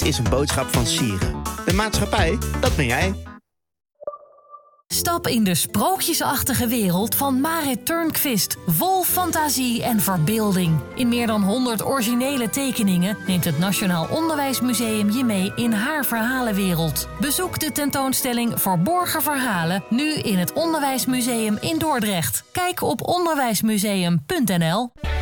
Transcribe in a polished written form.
is een boodschap van Sieren. De maatschappij, dat ben jij. Stap in de sprookjesachtige wereld van Marit Turnquist. Vol fantasie en verbeelding. In meer dan 100 originele tekeningen neemt het Nationaal Onderwijsmuseum je mee in haar verhalenwereld. Bezoek de tentoonstelling Verborgen Verhalen nu in het Onderwijsmuseum in Dordrecht. Kijk op onderwijsmuseum.nl.